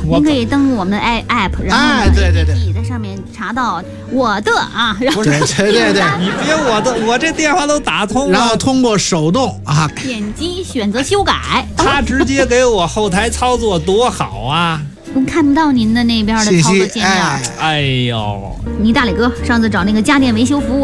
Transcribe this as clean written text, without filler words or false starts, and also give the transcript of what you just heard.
您可以登录我们的 app， 然后呢， 对， 在上面查到我的啊，然后对， 你别我这电话都打通了， 然后通过手动啊， 点击选择修改， 他直接给我后台操作多好啊！ 我看不到您的那边的操作界面。 哎呦， 你大磊哥上次找那个家电维修服务